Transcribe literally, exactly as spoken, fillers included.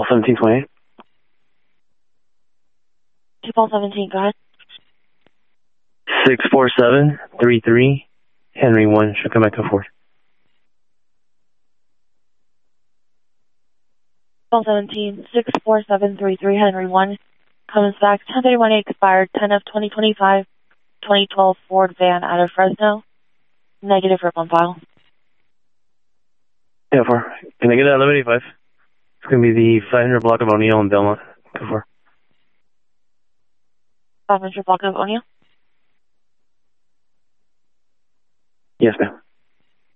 seventeen twenty-eight. two Paul seventeen, go ahead. six four seven three three, Henry one, should come back to Ford. Paul seventeen, six four seven three three, Henry one, comes back, ten thirty-one expired, ten of twenty twenty-five, twenty twelve Ford van out of Fresno. Negative rip on file. Yeah, four. Can I get that eleven eighty-five? It's going to be the five hundred block of O'Neill and Belmont. Go for five hundred block of O'Neill? Yes, ma'am.